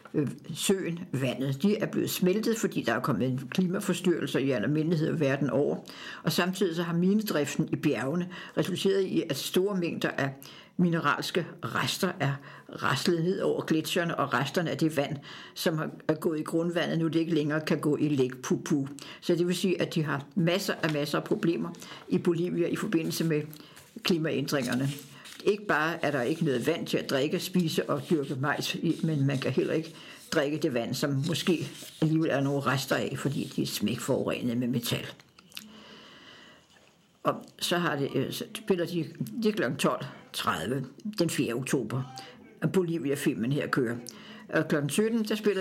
søen, vandet. De er blevet smeltet, fordi der er kommet klimaforstyrrelser i almindelighed verden over. Og samtidig så har minedriften i bjergene resulteret i, at store mængder af mineralske rester er raslet ned over gletsjerne, og resterne af det vand, som er gået i grundvandet, nu det ikke længere kan gå i Lake Pupu. Så det vil sige, at de har masser af problemer i Bolivia i forbindelse med klimaændringerne. Ikke bare er der ikke noget vand til at drikke, spise og dyrke majs i, men man kan heller ikke drikke det vand, som måske alligevel er nogle rester af, fordi de er smækforurenet med metal. Og så har det spiller det kl. 12.30 den 4. oktober, at Bolivia-filmen her kører. Og kl. 17, der spiller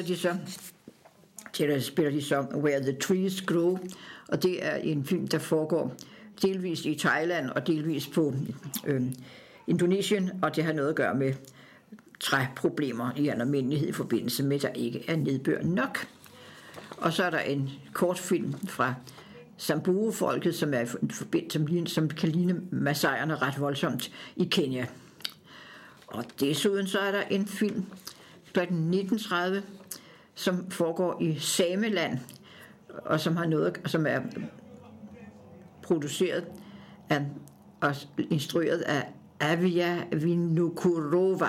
de så Where the Trees Grow, og det er en film, der foregår delvis i Thailand og delvis på Indonesien, og det har noget at gøre med træproblemer i almindelighed i forbindelse med, at der ikke er nedbør nok. Og så er der en kortfilm fra Samburu-folket, som kan ligne masaierne ret voldsomt i Kenya. Og desuden så er der en film kl. 19.30, som foregår i Sameland, og som er produceret af og instrueret af Avia Vinokurova.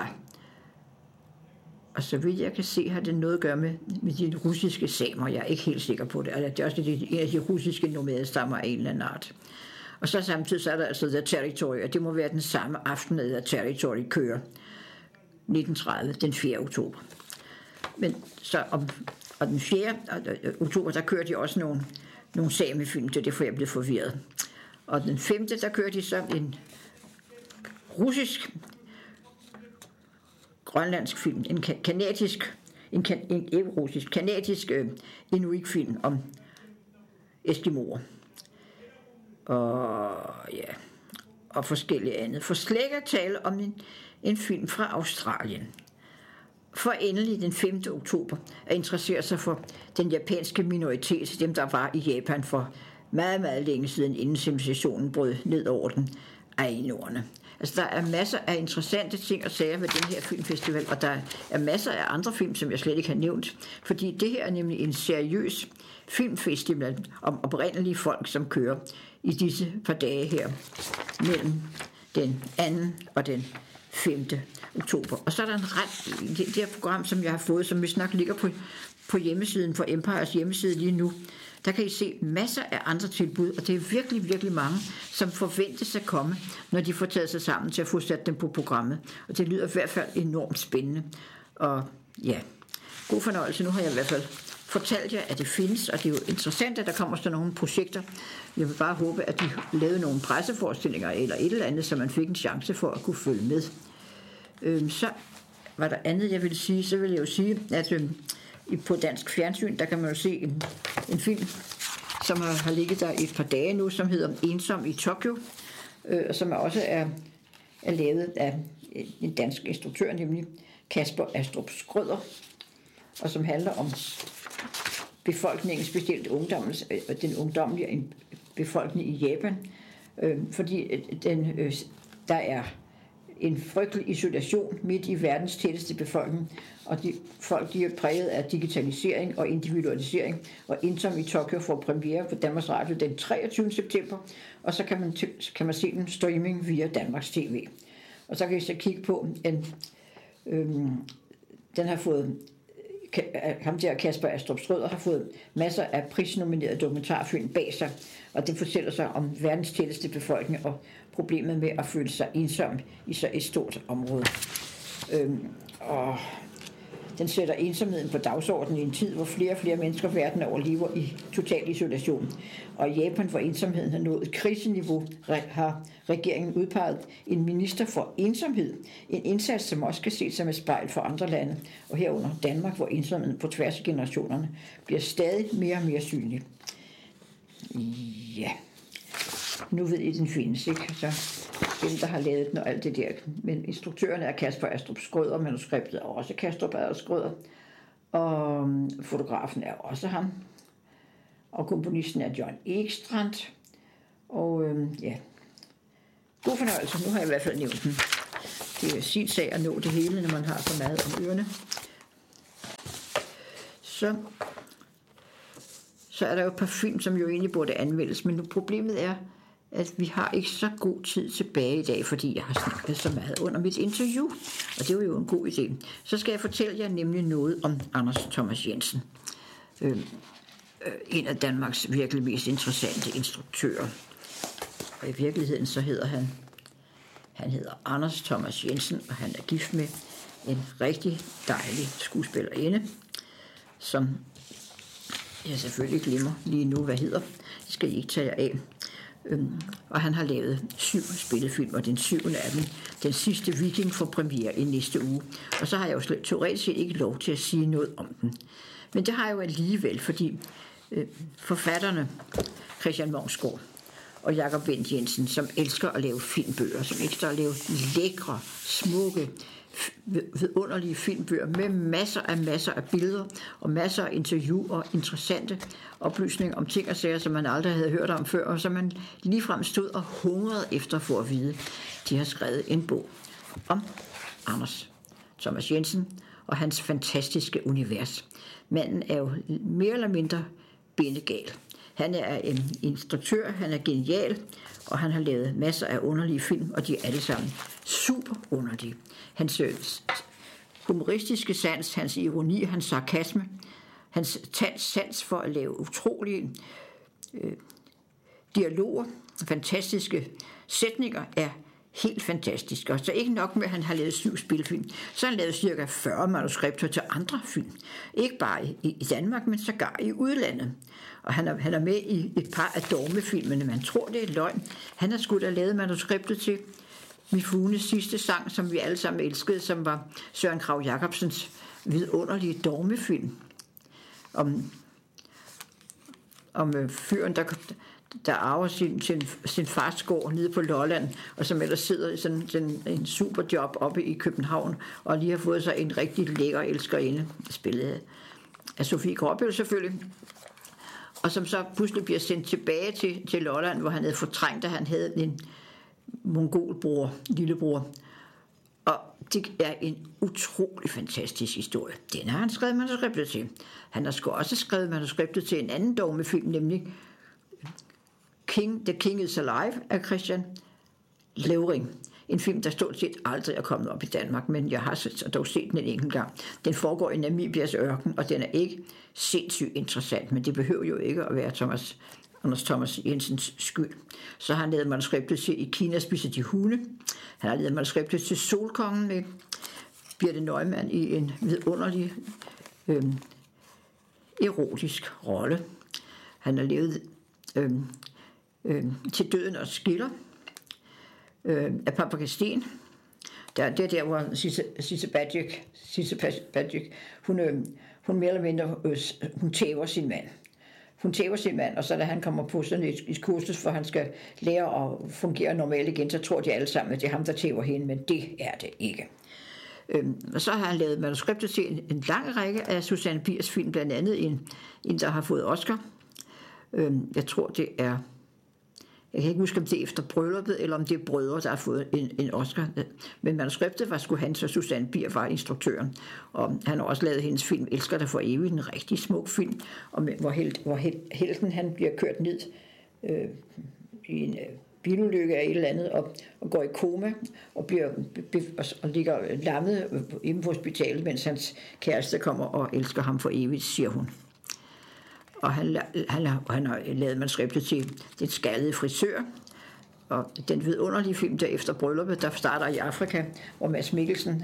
Og så vidt jeg kan se, har det noget at gøre med de russiske samer. Jeg er ikke helt sikker på det. Altså, det er også en af de russiske nomadestammer af en eller anden art. Og så samtidig så er der altså The Territory, og det må være den samme aften, at The Territory kører 1930, den 4. oktober. Men så og den 4. oktober, der kører de også nogle samefilm, det er derfor jeg blev forvirret. Og den 5. der kører de så en russisk grønlandsk film, en kanadisk inuitfilm om eskimoer. Og forskellige andet. For slet ikke at tale om en film fra Australien. For endelig den 5. oktober at interessere sig for den japanske minoritet, dem der var i Japan for meget længe siden, inden civilisationen brød ned over den Ainuerne. Altså der er masser af interessante ting og sager ved den her filmfestival, og der er masser af andre film, som jeg slet ikke har nævnt, fordi det her er nemlig en seriøs filmfestival om oprindelige folk, som kører i disse par dage her mellem den 2. og den 5. oktober. Og så er der det her program, som jeg har fået, som vist nok ligger på hjemmesiden, på Empires hjemmeside lige nu. Der kan I se masser af andre tilbud, og det er virkelig, virkelig mange, som forventes at komme, når de får taget sig sammen til at få sat dem på programmet. Og det lyder i hvert fald enormt spændende. Og ja, god fornøjelse. Nu har jeg i hvert fald fortalt jer, at det findes, og det er jo interessant, at der kommer sådan nogle projekter. Jeg vil bare håbe, at de lavede nogle presseforestillinger eller et eller andet, så man fik en chance for at kunne følge med. Så var der andet, jeg ville sige. Så vil jeg jo sige, at på dansk fjernsyn, der kan man jo se en film, som har ligget der et par dage nu, som hedder Ensom i Tokyo, som også er lavet af en dansk instruktør, nemlig Kasper Astrup Skrøder, og som handler om befolkningen, specielt den ungdomlige befolkning i Japan, fordi der er en frygtelig isolation midt i verdens tætteste befolkning, og folk er præget af digitalisering og individualisering, og Ensom i Tokyo får premiere på Danmarks Radio den 23. september, og så kan man se den streaming via Danmarks TV. Og så kan I så kigge på, den har fået ham der Kasper Astrup Skrøder har fået masser af prisnominerede dokumentarfilm bag sig, og det fortæller sig om verdens tætteste befolkning og problemet med at føle sig ensom i så et stort område. Og den sætter ensomheden på dagsordenen i en tid, hvor flere og flere mennesker verden over lever i total isolation. Og i Japan, hvor ensomheden har nået et kriseniveau, har regeringen udpeget en minister for ensomhed. En indsats, som også kan ses som et spejl for andre lande, og herunder Danmark, hvor ensomheden på tværs af generationerne bliver stadig mere og mere synlig. Ja, nu ved I, den findes, ikke? Så dem, der har lavet den og alt det der. Men instruktøren er Kasper Astrup Skrøder, manuskriptet er også Kasper Astrup Skrøder, og fotografen er også ham, og komponisten er John Ekstrand, og ja, god fornøjelse. Nu har jeg i hvert fald nævnt den. Det er sin sag at nå det hele, når man har så meget om ørerne. så er der jo et par film, som jo egentlig burde anmeldes, men nu problemet er, at vi har ikke så god tid tilbage i dag, fordi jeg har snakket så meget under mit interview, og det er jo en god idé. Så skal jeg fortælle jer nemlig noget om Anders Thomas Jensen, en af Danmarks virkelig mest interessante instruktører. Og i virkeligheden så hedder han hedder Anders Thomas Jensen, og han er gift med en rigtig dejlig skuespillerinde, som jeg selvfølgelig glemmer lige nu, hvad hedder. Det skal I ikke tage jer af. Og han har lavet 7 spillefilm, og den 7. af dem, den sidste Viking, får premiere i næste uge. Og så har jeg jo teoretisk set ikke lov til at sige noget om den. Men det har jeg jo alligevel, fordi forfatterne Christian Mounsgaard og Jakob Wendt Jensen, som elsker at lave filmbøger, som elsker at lave lækre, smukke, vidunderlige filmbøger med masser af billeder og masser af interview og interessante oplysninger om ting og sager, som man aldrig havde hørt om før, og som man ligefrem stod og hungrede efter for at vide. De har skrevet en bog om Anders Thomas Jensen og hans fantastiske univers. Manden er jo mere eller mindre bindegal. Han er en instruktør, han er genial, og han har lavet masser af underlige film, og de er alle sammen super underlige. Hans humoristiske sans, hans ironi, hans sarkasme, hans sans for at lave utrolige dialoger, fantastiske sætninger er helt fantastisk. Og så ikke nok med, at han har lavet 7 spilfilm, så har han lavet cirka 40 manuskripter til andre film. Ikke bare i Danmark, men sågar i udlandet. Og han er med i et par af dogmefilmene. Man tror, det er løgn. Han har sgu da lavet manuskriptet til Mifunes sidste sang, som vi alle sammen elskede, som var Søren Kragh Jacobsens vidunderlige dogmefilm. Om fyren, der arver sin fars gård nede på Lolland, og som ellers sidder i sådan en superjob oppe i København, og lige har fået sig en rigtig lækker elskerinde, spillet af Sofie Gråbøl selvfølgelig, og som så pludselig bliver sendt tilbage til Lolland, hvor han havde fortrængt, at han havde en mongolbror, lillebror. Og det er en utrolig fantastisk historie. Den har han skrevet manuskriptet til. Han har sgu også skrevet manuskriptet til en anden dogmefilm, nemlig The King is Alive af Christian Levring. En film, der stort set aldrig er kommet op i Danmark, men jeg har dog set den en enkelt gang. Den foregår i Namibias ørken, og den er ikke sindssygt interessant, men det behøver jo ikke at være Anders Thomas Jensens skyld. Så har han lavet manuskriptet til I Kina spiser de hunde. Han har lavet manuskriptet til Solkongen med Birthe Neumann i en vidunderlig erotisk rolle. Han har lavet Til døden og skiller af Paprika Steen. Det er der, hvor Sisse Badjik, hun mere eller mindre, hun tæver sin mand. Hun tæver sin mand, og så da han kommer på sådan et kursus, for han skal lære at fungere normalt igen, så tror de alle sammen, at det er ham, der tæver hende, men det er det ikke. Og så har han lavet manuskriptet til en lang række af Susanne Biers film, blandt andet en der har fået Oscar. Jeg tror, det er... Jeg kan ikke huske, om det er efter brylluppet, eller om det er brødre, der har fået en Oscar. Men manuskriptet var sgu hans, og Susanne Bier var instruktøren. Og han har også lavet hendes film Elsker dig for evigt, en rigtig smuk film, hvor helten han bliver kørt ned i en bilulykke af et eller andet, og går i koma, og ligger lammet inde på hospitalet, mens hans kæreste kommer og elsker ham for evigt, siger hun. Og han har lavet manuskriptet til Den skaldede frisør, og den vidunderlige film der efter brylluppet, der starter i Afrika, hvor Mads Mikkelsen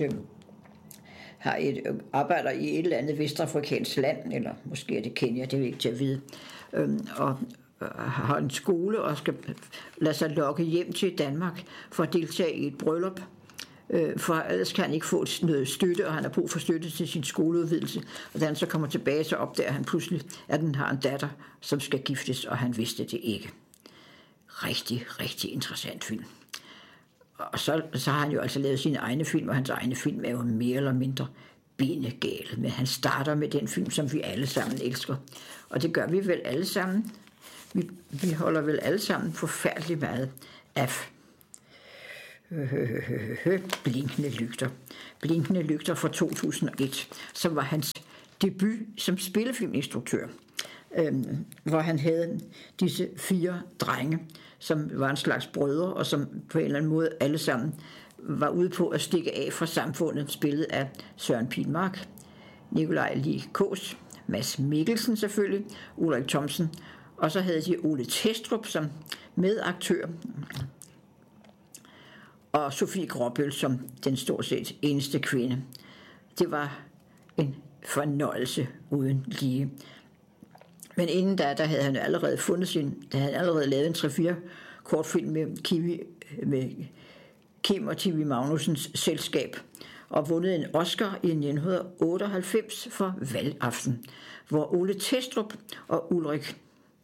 arbejder i et eller andet vestafrikansk land, eller måske er det Kenya, det er ikke til at vide, og har en skole og skal lade sig lokke hjem til Danmark for at deltage i et bryllup, for ellers kan han ikke få noget støtte, og han har brug for støtte til sin skoleudvidelse. Og da han så kommer tilbage, så opdager han pludselig, at han har en datter, som skal giftes, og han vidste det ikke. Rigtig, rigtig interessant film. Og så har han jo altså lavet sine egne film, og hans egne film er jo mere eller mindre benegale. Men han starter med den film, som vi alle sammen elsker. Og det gør vi vel alle sammen. Vi holder vel alle sammen forfærdeligt meget af Blinkende lygter. Blinkende lygter fra 2001, som var hans debut som spillefilminstruktør, hvor han havde disse 4 drenge, som var en slags brødre, og som på en eller anden måde alle sammen var ude på at stikke af fra samfundet, spillet af Søren Pilmark, Nikolaj Lie Kaas, Mads Mikkelsen selvfølgelig, Ulrik Thomsen, og så havde de Ole Thestrup som medaktør, og Sofie Gråbøl som den stort set eneste kvinde. Det var en fornøjelse uden lige. Men inden da havde han allerede lavet en 3-4 kortfilm med Kim og Tivi Magnussens selskab, og vundet en Oscar i 1998 for Valgaften, hvor Ole Thestrup og Ulrik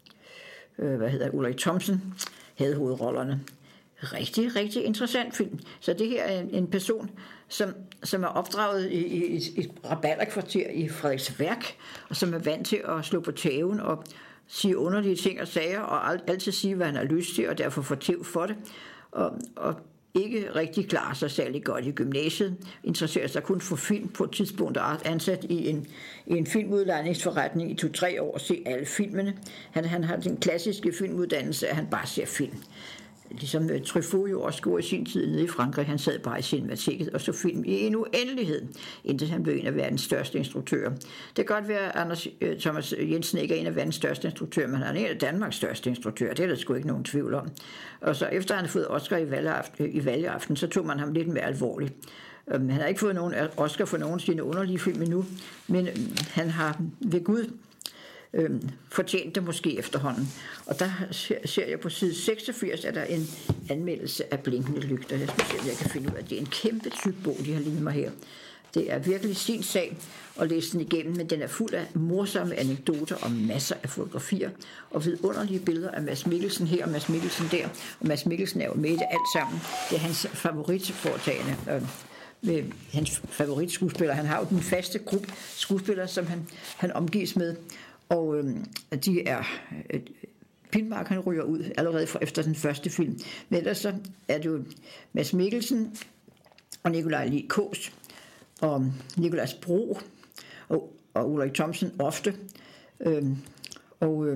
Thomsen havde hovedrollerne. Rigtig, rigtig interessant film. Så det her er en person, som er opdraget i et rabalderkvarter i Frederiksværk, og som er vant til at slå på tæven og sige underlige ting og sager, og altid sige, hvad han har lyst til, og derfor få tæv for det, og ikke rigtig klarer sig særlig godt i gymnasiet, interesserer sig kun for film på et tidspunkt, og er ansat i en filmudlejningsforretning i 2-3 år og se alle filmene. Han har den klassiske filmuddannelse, at han bare ser film. Ligesom Truffaut jo også gjorde i sin tid nede i Frankrig. Han sad bare i cinemateket og så film i en uendelighed, indtil han blev en af verdens største instruktører. Det kan godt være, at Thomas Jensen ikke er en af verdens største instruktører, men han er en af Danmarks største instruktører. Det er der sgu ikke nogen tvivl om. Og så efter han har fået Oscar i valgaften, så tog man ham lidt mere alvorligt. Han har ikke fået nogen Oscar for nogen af sine underlige film endnu, men han har ved Gud fortjent det måske efterhånden. Og der ser jeg på side 86, at der er en anmeldelse af Blinkende Lygter. Jeg skal se, om jeg kan finde ud af, at det er en kæmpe tyk bog, de har lignende mig her. Det er virkelig sin sag at læse den igennem, men den er fuld af morsomme anekdoter og masser af fotografier og vidunderlige billeder af Mads Mikkelsen her og Mads Mikkelsen der. Og Mads Mikkelsen er jo med i det alt sammen. Det er hans favoritforetagende med hans favoritskuespiller. Han har jo den faste gruppe skuespillere, som han omgives med. Og de er... Pilmark, han ryger ud allerede efter den første film. Men ellers så er det jo Mads Mikkelsen og Nikolaj Lie Kaas og Nicolas Bro og Ulrik Thomsen ofte. Og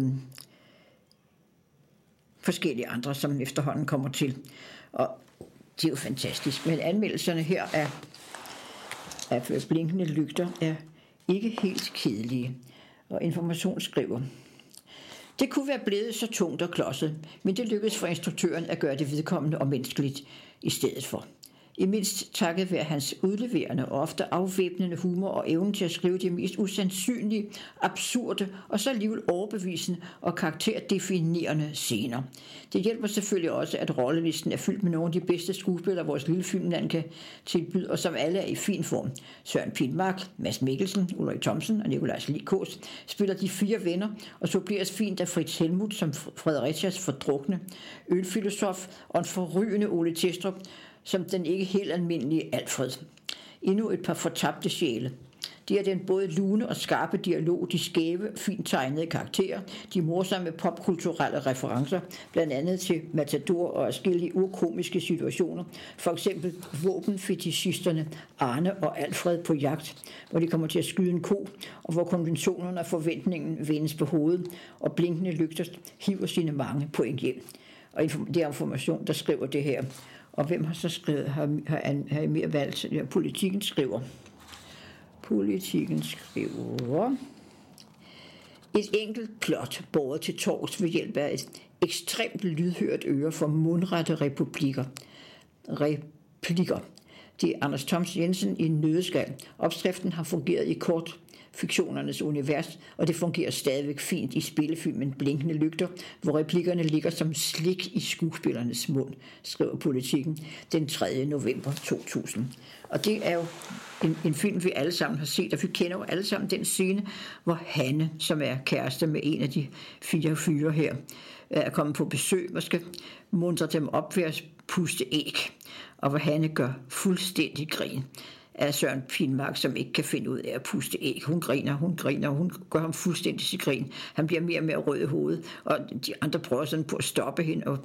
forskellige andre, som efterhånden kommer til. Og det er jo fantastisk. Men anmeldelserne her af Blinkende Lygter er ikke helt kedelige. Og Information skriver: det kunne være blevet så tungt og klodset, men det lykkedes for instruktøren at gøre det vedkommende og menneskeligt i stedet for. I mindst takket være hans udleverende og ofte afvæbnende humor og evnen til at skrive de mest usandsynlige, absurde og så alligevel overbevisende og karakterdefinerende scener. Det hjælper selvfølgelig også, at rollelisten er fyldt med nogle af de bedste skuespillere, vores lille filmland kan tilbyde, og som alle er i fin form. Søren Pilmark, Mads Mikkelsen, Ulrik Thomsen og Nikolaj Lie Kaas spiller de 4 venner, og så bliver det fint af Fritz Helmuth som Fredericias fordrukne ølfilosof og en forrygende Ole Thestrup som den ikke helt almindelige Alfred. Endnu et par fortabte sjæle. Det er den både lune og skarpe dialog, de skæve, fint tegnede karakterer, de morsomme popkulturelle referencer, blandt andet til Matador og forskellige urkomiske situationer, for eksempel våbenfetischisterne Arne og Alfred på jagt, hvor de kommer til at skyde en ko, og hvor konventionerne og forventningen vendes på hovedet, og Blinkende Lygter hiver sine mange point hjem. Og det er Information, der skriver det her. Og hvem har så skrevet, har I mere valgt? Ja, Politikken skriver. Et enkelt plot båret til torvs ved hjælp af et ekstremt lydhørt øre for mundrette replikker. Det er Anders Thoms Jensen i en nøddeskal. Opskriften har fungeret i kortfiktionernes univers, og det fungerer stadigvæk fint i spillefilmen Blinkende Lygter, hvor replikkerne ligger som slik i skuespillernes mund, skriver Politikken den 3. november 2000. Og det er jo en film, vi alle sammen har set, og vi kender jo alle sammen den scene, hvor Hanne, som er kæreste med en af de 4 fyre her, er kommet på besøg og skal muntre dem op ved at puste æg, og hvor Hanne gør fuldstændig grin af Søren Pilmark, som ikke kan finde ud af at puste æg. Hun griner, og hun gør ham fuldstændig til grin. Han bliver mere og mere rød i hovedet, og de andre prøver sådan på at stoppe hende, og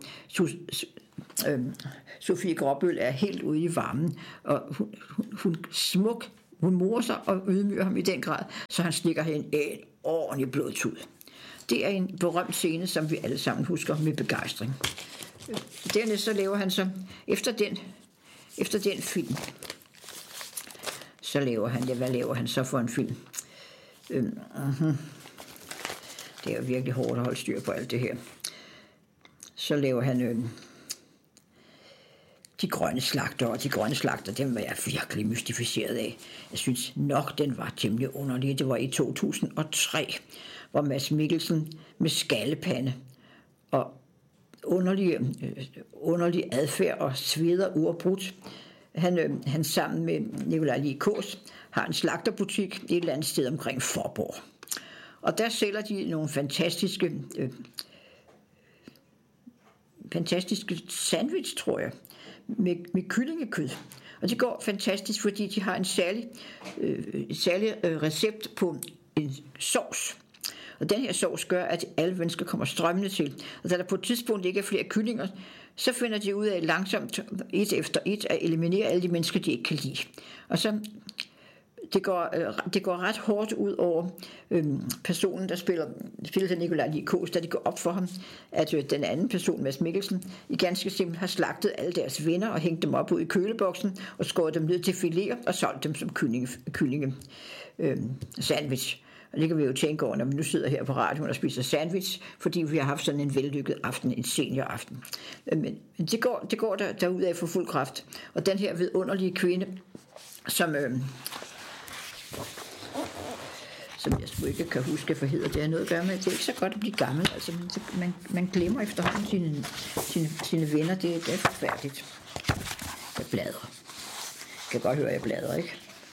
Sofie Gråbøl er helt ude i varmen, og hun smuk Hun morer sig og ydmyger ham i den grad, så han stikker hende en ordentlig blodtud. Det er en berømt scene, som vi alle sammen husker med begejstring. Dernæst så laver han så, efter den film, så laver han, hvad laver han så for en film? Det er jo virkelig hårdt at holde styr på alt det her. Så laver han De grønne slagter, og De grønne slagter, dem var jeg virkelig mystificeret af. Jeg synes nok, den var temmelig underlig. Det var i 2003, hvor Mads Mikkelsen med skallepande og underlig adfærd og sveder uafbrudt. Han sammen med Nikolaj Lie Kaas har en slagterbutik et eller andet sted omkring Fåborg. Og der sælger de nogle fantastiske sandwich, tror jeg, med kyllingekød. Og det går fantastisk, fordi de har en særlig recept på en sovs. Og den her sovs gør, at alle mennesker kommer strømmende til. Og da der på et tidspunkt ikke er flere kyllinger, så finder de ud af langsomt, et efter et, at eliminere alle de mennesker, de ikke kan lide. Og så det går ret hårdt ud over personen, der spiller til Nikolaj Lie Kaas, da det går op for ham, at den anden person, Mads Mikkelsen, i ganske simpelt har slagtet alle deres venner og hængt dem op ud i køleboksen og skåret dem ned til fileter og solgt dem som kyllinge sandwich. Og det kan vi jo tænke over, når vi nu sidder her på radioen og spiser sandwich, fordi vi har haft sådan en vellykket aften, en senioraften. Men det går derudad for fuld kraft. Og den her vidunderlige kvinde, som jeg sgu ikke kan huske, hvad hedder det, er noget at gøre med. Det er ikke så godt at blive gammel, altså man glemmer efterhånden sine venner, det er forfærdeligt. Jeg bladrer. Jeg kan godt høre, at jeg bladrer, ikke?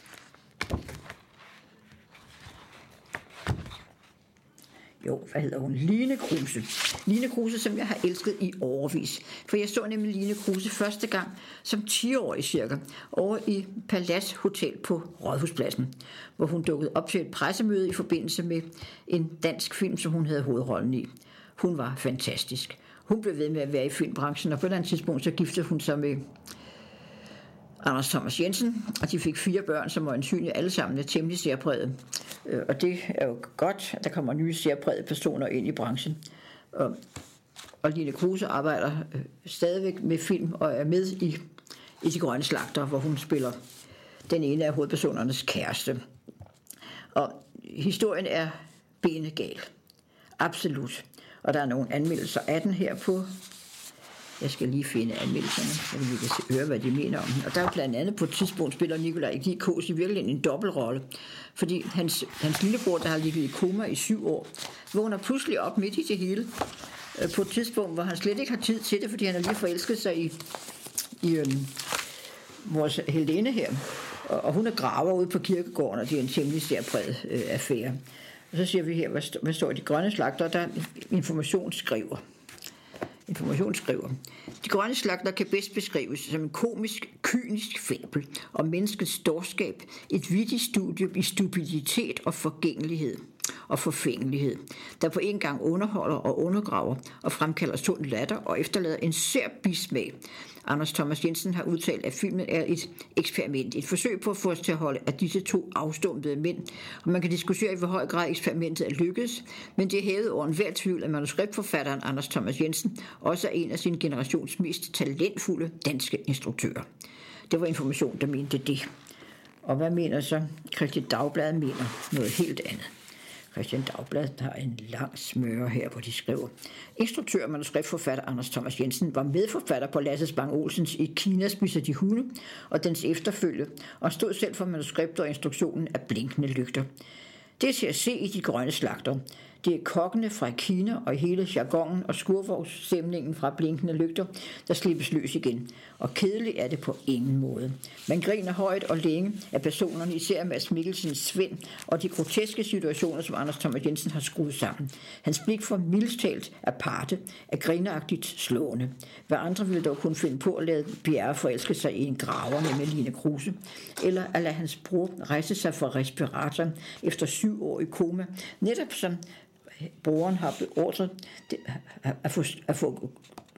Jo, hvad hedder hun? Line Kruse. Line Kruse, som jeg har elsket i årevis. For jeg så nemlig Line Kruse første gang som 10-årig cirka, over i Palads Hotel på Rådhuspladsen, hvor hun dukkede op til et pressemøde i forbindelse med en dansk film, som hun havde hovedrollen i. Hun var fantastisk. Hun blev ved med at være i filmbranchen, og på et eller andet tidspunkt så giftede hun sig med Anders Thomas Jensen, og de fik 4 børn, som var øjensynligt alle sammen er temmelig særpræget. Og det er jo godt, at der kommer nye særprægede personer ind i branchen. Og Line Kruse arbejder stadigvæk med film og er med i De grønne slagter, hvor hun spiller den ene af hovedpersonernes kæreste. Og historien er benegal. Absolut. Og der er nogle anmeldelser af den her på. Jeg skal lige finde anmeldelserne, så vi kan høre, hvad de mener om den. Og der er jo blandt andet på et tidspunkt spiller Nikolaj Lie Kaas i virkelig en dobbeltrolle. Fordi hans lillebror, der har ligget i koma i 7 år, vågner pludselig op midt i det hele. På et tidspunkt, hvor han slet ikke har tid til det, fordi han har lige forelsket sig i vores Helene her. Og hun er graver ude på kirkegården, og det er en temmelig særpræget affære. Og så siger vi her, hvad står i De grønne slagter, der Information skriver. De grønne slagter kan bedst beskrives som en komisk, kynisk fabel om menneskets dårskab, et vittigt studie i stupiditet og forgængelighed og forfængelighed, der på en gang underholder og undergraver og fremkalder sund latter og efterlader en sær bismag. Anders Thomas Jensen har udtalt, at filmen er et eksperiment, et forsøg på at få os til at holde af disse 2 afstumpede mænd, og man kan diskutere i hvor høj grad eksperimentet er lykkedes, men det er hævet over enhver tvivl, at manuskriptforfatteren Anders Thomas Jensen også er en af sin generations mest talentfulde danske instruktører. Det var Information, der mente det. Og hvad mener så? Kristeligt Dagblad mener noget helt andet. Kristeligt Dagblad har en lang smøre her, hvor de skriver: Instruktør og manuskriptforfatter Anders Thomas Jensen var medforfatter på Lasse Spang Olsens I Kina spiser de hunde og dens efterfølge, og stod selv for manuskriptet og instruktionen af Blinkende lygter. Det er til at se i De grønne slagter. Det er kokkene fra Kina og hele jargonen og skurvogsstemningen fra Blinkende lygter, der slippes løs igen. Og kedeligt er det på ingen måde. Man griner højt og længe af personerne, især Mads Mikkelsens Svend, og de groteske situationer, som Anders Thomas Jensen har skruet sammen. Hans blik for mildest talt aparte er grineragtigt slående. Hvad andre ville dog kunne finde på at lade Bjerre forelske sig i en graver, nemlig Line Kruse, eller at lade hans bror rejse sig fra respiratoren efter 7 år i koma, netop som broren har beordret at få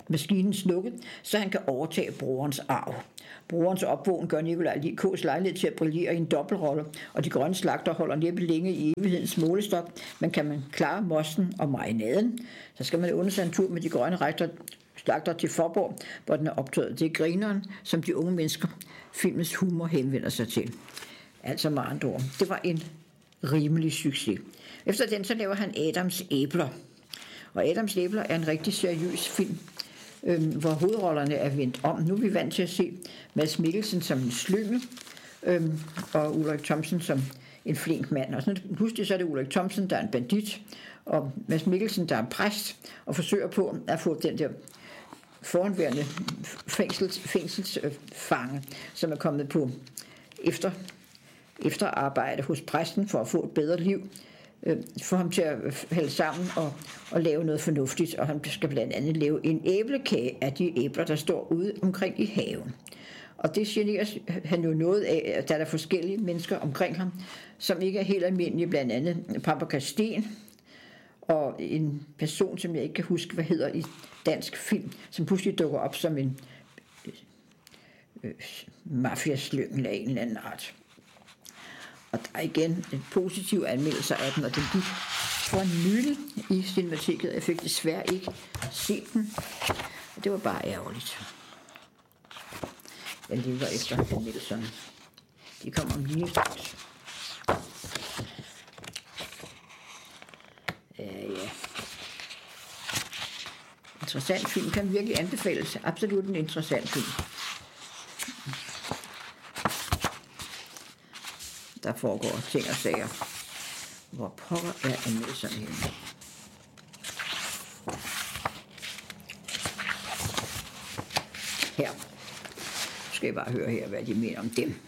maskinen slukket, så han kan overtage brorens arv. Brorens opvågen gør Nikolaj Lie-K's lejlighed til at brillere i en dobbeltrolle, og de grønne slagter holder næppe længe i evighedens målestok, men kan man klare mosten og marinaden, så skal man under sig en tur med de grønne slagter til Forborg, hvor den er optaget. Det er grineren, som de unge mennesker filmens humor henvender sig til. Altså med andre ord. Det var en rimelig succes. Efter den så laver han Adams æbler. Og Adams æbler er en rigtig seriøs film, hvor hovedrollerne er vendt om. Nu er vi vant til at se Mads Mikkelsen som en slyngel, og Ulrik Thomsen som en flink mand. Og sådan, pludselig så er det Ulrik Thomsen, der er en bandit, og Mads Mikkelsen, der er en præst, og forsøger på at få den der foranværende fængselsfange, som er kommet på efterarbejde hos præsten for at få et bedre liv, få ham til at falde sammen og lave noget fornuftigt, og han skal blandt andet lave en æblekage af de æbler, der står ude omkring i haven. Og det generer han jo noget af, at der er forskellige mennesker omkring ham, som ikke er helt almindelige, blandt andet Paprika Steen, og en person, som jeg ikke kan huske, hvad hedder i dansk film, som pludselig dukker op som en mafiaslyngel af en eller anden art. Og der er igen en positiv anmeldelse af den, og den gik for nylig i Cinemateket. Jeg fik desværre ikke set den, og det var bare ærgerligt. Jeg lever efter anmeldelserne. De kommer lige straks. Ja. Interessant film, kan virkelig anbefales. Absolut en interessant film. Der foregår ting og sager. Hvor pokker er anmeldelserne henne? Her. Nu skal jeg bare høre her, hvad de mener om dem.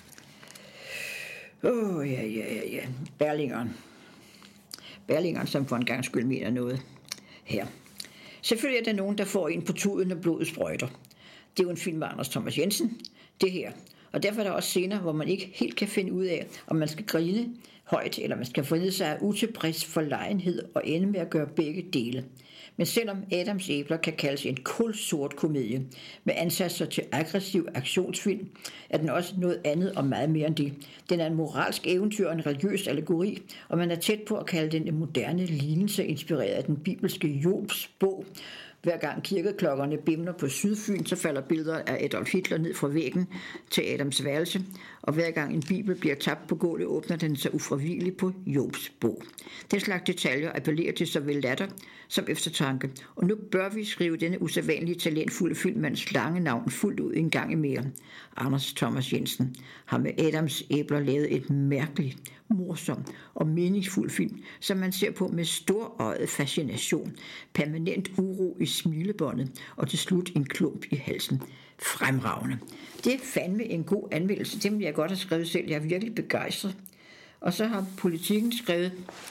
Ja. Berlingeren, som for en gang skyld mener noget her. Selvfølgelig er der nogen, der får en på tuden, når blodet sprøjter. Det er jo en film med Anders Thomas Jensen, det her. Og derfor er der også scener, hvor man ikke helt kan finde ud af, om man skal grine højt, eller man skal vride sig af utilfreds forlegenhed og ende med at gøre begge dele. Men selvom Adams æbler kan kaldes en kulsort komedie med ansatser til aggressiv aktionsfilm, er den også noget andet og meget mere end det. Den er en moralsk eventyr og en religiøs allegori, og man er tæt på at kalde den en moderne lignelse inspireret af den bibelske Jobs bog. Hver gang kirkeklokkerne bimler på Sydfyn, så falder billeder af Adolf Hitler ned fra væggen til Adams værelse, og hver gang en bibel bliver tabt på gulvet, åbner den sig ufravigeligt på Jobs bog. Den slags detaljer appellerer til såvel latter som eftertanke, og nu bør vi skrive denne usædvanlige talentfulde filmmands lange navn fuldt ud en gang mere. Anders Thomas Jensen har med Adams æbler lavet et mærkeligt, morsom og meningsfuld film, som man ser på med storøjet fascination, permanent uro i smilebåndet og til slut en klump i halsen. Fremragende. Det er fandme en god anmeldelse. Det vil jeg godt have skrevet selv. Jeg er virkelig begejstret. Og så har Politiken skrevet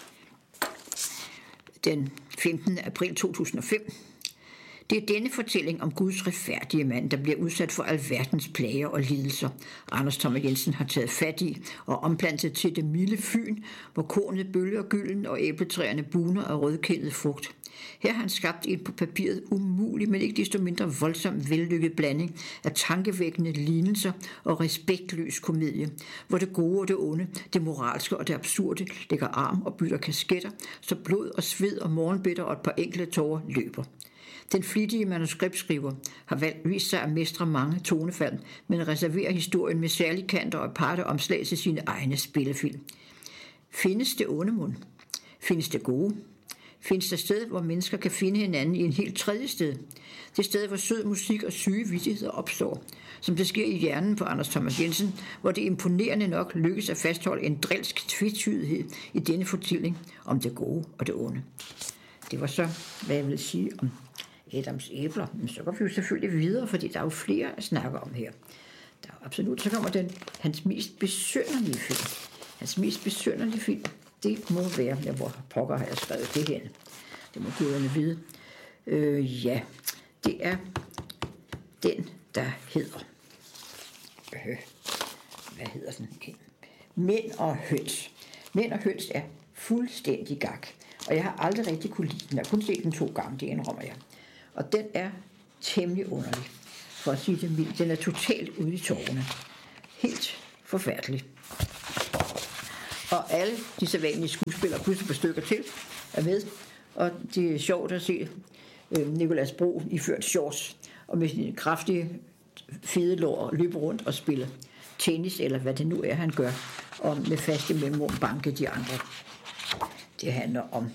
den 15. april 2005. Det er denne fortælling om Guds retfærdige mand, der bliver udsat for alverdens plager og lidelser. Anders Thomas Jensen har taget fat i og omplantet til det milde Fyn, hvor kornet bølger gylden og æbletræerne buner af rødkændet frugt. Her har han skabt en på papiret umulig, men ikke desto mindre voldsomt vellykket blanding af tankevækkende lignelser og respektløs komedie, hvor det gode og det onde, det moralske og det absurde lægger arm og bytter kasketter, så blod og sved og morgenbitter og et par enkelte tårer løber. Den flittige manuskriptskriver har vist sig at mestre mange tonefald, men reserverer historien med særlige kanter og aparte omslag til sine egne spillefilm. Findes det onde mund? Findes det gode? Findes der sted, hvor mennesker kan finde hinanden i en helt tredje sted? Det sted, hvor sød musik og syge vittigheder opstår, som det sker i hjernen på Anders Thomas Jensen, hvor det imponerende nok lykkes at fastholde en drilsk tvetydighed i denne fortælling om det gode og det onde. Det var så, hvad jeg vil sige om Adams æbler. Men så går vi jo selvfølgelig videre, fordi der er jo flere at snakke om her. Der er absolut, så kommer hans mest besynderlige film. Hans mest besynderlige film, det må være, hvor pokker har jeg skrevet det her. Det må guderne vide. Ja, det er den, der hedder... Hvad hedder den? Mænd og høns. Mænd og høns er fuldstændig gak. Og jeg har aldrig rigtig kunne lide den. Jeg har kun set den 2 gange, det indrømmer jeg. Og den er temmelig underlig. For at sige det mildt, den er totalt ude i tårerne. Helt forfærdelig. Og alle de sædvanlige skuespillere, plus et par stykker til, er med. Og det er sjovt at se Nicolas Bro iført shorts og med sine kraftige, fede lår løbe rundt og spille tennis, eller hvad det nu er, han gør, og med faste mellemrum banke de andre. Det handler om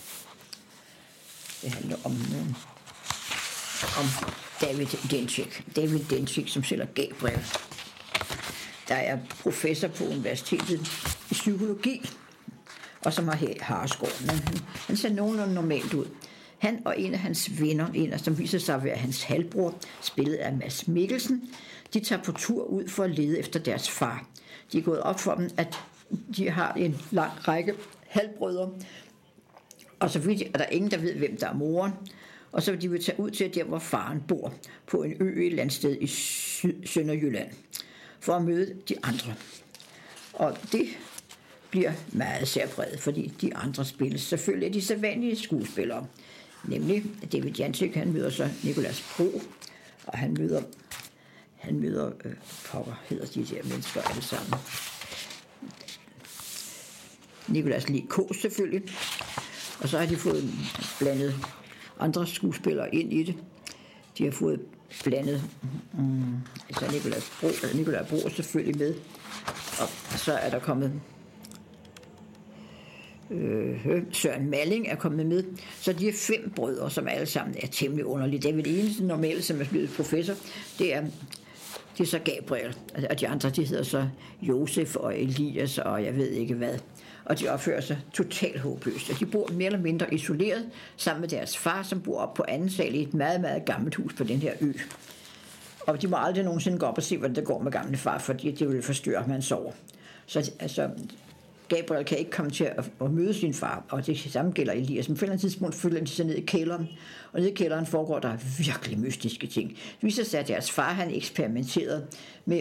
David Dencik, som sælger Gabriel. Der er professor på universitetet i psykologi, og som har Harsgaard, men han ser nogenlunde normalt ud. Han og en af hans venner, som viser sig at være hans halvbror, spillet af Mads Mikkelsen, de tager på tur ud for at lede efter deres far. De er gået op for dem, at de har en lang række halvbrødre, og så vidt er der ingen, der ved, hvem der er moren. Og så vil de tage ud til der, hvor faren bor, på en ø et eller andet sted i Sønderjylland, for at møde de andre. Og det bliver meget særpræget, fordi de andre spilles selvfølgelig af de sædvanlige skuespillere. Nemlig David Dencik, han møder så Nicolas Bro, og han møder pokker hedder de der mennesker alle sammen. Nicolas Lee Kaas selvfølgelig. Og så har de fået blandet andre skuespillere ind i det. De har fået blandet så Nicolas Bro er selvfølgelig med. Og så er der kommet Søren Malling er kommet med. Så de er 5 brødre, som alle sammen er temmelig underlige. Det er vel det eneste normale, som er blevet professor. Det er så Gabriel. Og de andre, de hedder så Josef og Elias og jeg ved ikke hvad. Og de opfører sig totalt håbløst. Og de bor mere eller mindre isoleret sammen med deres far, som bor op på anden sal i et meget, meget gammelt hus på den her ø. Og de må aldrig nogensinde gå op og se, hvordan det går med gamle far, fordi det vil forstyrre, om han sover. Så altså, Gabriel kan ikke komme til at møde sin far, og det samme gælder Elias. Men på et eller andet tidspunkt følger de sig ned i kælderen, og nede i kælderen foregår der virkelig mystiske ting. Det viser sig, at deres far, han eksperimenterede med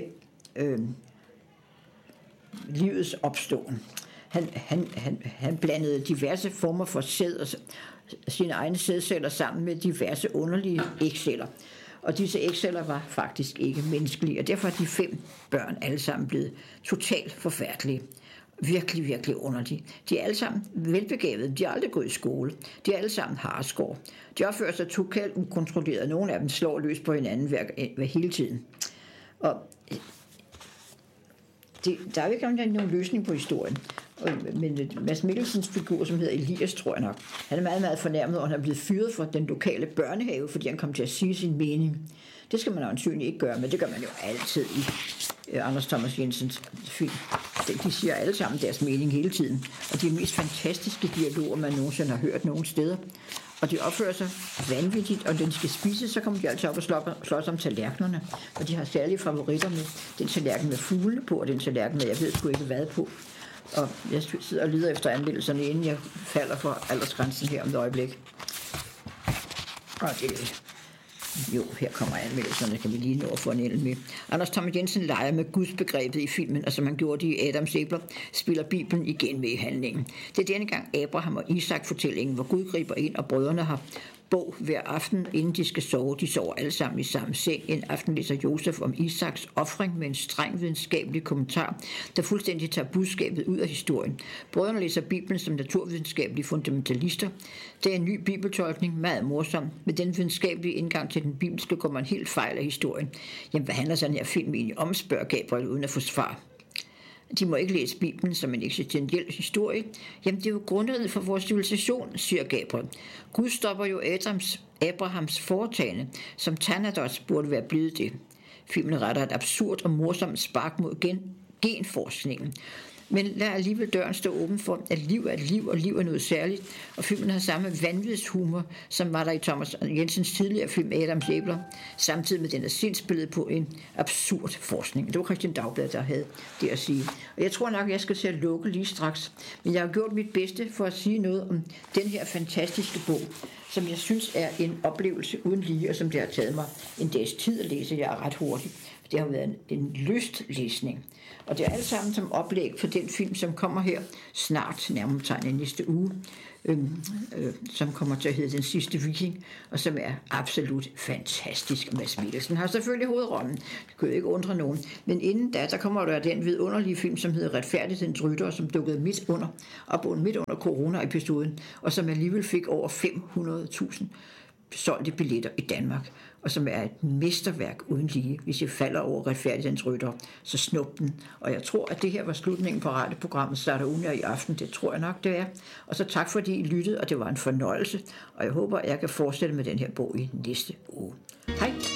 livets opståen. Han blandede diverse former for sæd og sine egne sædceller sammen med diverse underlige ægceller. Og disse ægceller var faktisk ikke menneskelige, og derfor er de 5 børn alle sammen blevet totalt forfærdelige. Virkelig, virkelig underlige. De er alle sammen velbegavede. De har aldrig gået i skole. De er alle sammen Harsgaard. De opfører sig totalt ukontrolleret. Nogle af dem slår løs på hinanden hver hele tiden. Og der er jo ikke nogen løsning på historien. Men Mads Mikkelsens figur, som hedder Elias, tror jeg nok, han er meget, meget fornærmet, og han er blevet fyret fra den lokale børnehave, fordi han kom til at sige sin mening. Det skal man ansynligt ikke gøre, men det gør man jo altid i Anders Thomas Jensens film. De siger alle sammen deres mening hele tiden, og de er mest fantastiske dialoger, man nogensinde har hørt nogen steder. Og de opfører sig vanvittigt, og når de skal spise, så kommer de altid op og slås om tallerkenerne. Og de har særlige favoritter med den tallerken med fugle på, og den tallerken med, jeg ved sgu ikke hvad på. Og jeg sidder og lider efter anmeldelserne, inden jeg falder for aldersgrænsen her om et øjeblik. Og det jo, her kommer anmeldelserne, kan vi lige nå at få en ende med. Anders Thomas Jensen leger med gudsbegrebet i filmen, og som han gjorde det i Adams æbler, spiller Bibelen igen med i handlingen. Det er denne gang Abraham og Isak-fortællingen, hvor Gud griber ind, og brødrene har bog hver aften, inden de skal sove. De sover alle sammen i samme seng. En aften læser Josef om Isaks ofring med en streng videnskabelig kommentar, der fuldstændig tager budskabet ud af historien. Brødrene læser Bibelen som naturvidenskabelige fundamentalister. Det er en ny bibeltolkning, meget morsom. Med den videnskabelige indgang til den bibelske går man helt fejl af historien. Jamen, hvad handler sådan her film egentlig om, spørger Gabriel uden at få svar. De må ikke læse Bibelen som en eksistentiel historie. Jamen, det er jo grundlaget for vores civilisation, siger Gabriel. Gud stopper jo Abrahams foretagende, som Thanatos burde være blevet det. Filmen retter et absurd og morsomt spark mod genforskningen. Men lad alligevel døren stå åben for, at liv er et liv, og liv er noget særligt. Og filmen har samme vanvidshumor, som var der i Thomas Jensens tidligere film Adams æbler, samtidig med den er sindsbillede på en absurd forskning. Det var Christian Dagblad, der havde det at sige. Og jeg tror nok, at jeg skal til at lukke lige straks. Men jeg har gjort mit bedste for at sige noget om den her fantastiske bog, som jeg synes er en oplevelse uden lige, og som det har taget mig en dags tid at læse. Jeg er ret hurtig, Det har været en lystlæsning. Og det er alt sammen som oplæg for den film, som kommer her snart, nærmere tegnet næste uge, som kommer til at hedde Den sidste viking, og som er absolut fantastisk. Mads Mikkelsen har selvfølgelig hovedrollen. Det kunne ikke undre nogen. Men inden da, der kommer der den vidunderlige film, som hedder Retfærdighedens Rytter, som dukkede midt under corona-episoden, og som alligevel fik over 500.000 solgte billetter i Danmark, og som er et mesterværk uden lige. Hvis jeg falder over Retfærdighedens Rytter, så snup den. Og jeg tror, at det her var slutningen på radioprogrammet Starter Ugen i aften. Det tror jeg nok, det er. Og så tak, fordi I lyttede, og det var en fornøjelse. Og jeg håber, at jeg kan fortsætte med den her bog i næste uge. Hej!